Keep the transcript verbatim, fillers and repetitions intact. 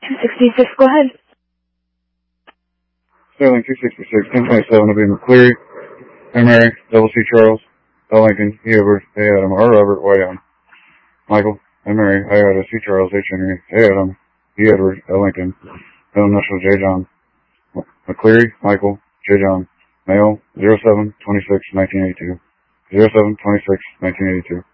two sixty-six, go ahead. Sterling two sixty-six, ten twenty-seven will be McCleary, A. Mary, Double C. Charles, L. Lincoln, E. Edward, A. Adam, R. Robert, Y. Adam, Michael, A. Mary, I. Ada, C. Charles, H. Henry, A. Adam, E. Edward, L. Lincoln, Middle initial, J. John, McCleary, Michael, J. John, male, zero seven twenty-six nineteen eighty-two, zero seven twenty-six nineteen eighty-two.